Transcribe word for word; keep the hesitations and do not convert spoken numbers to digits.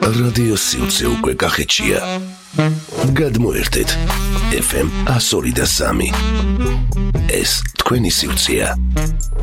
რადიო სიუცე უკვე კახეთშია. გადმოერთეთ ეფ ემ one oh three point three. ეს თქვენი სიუცეა.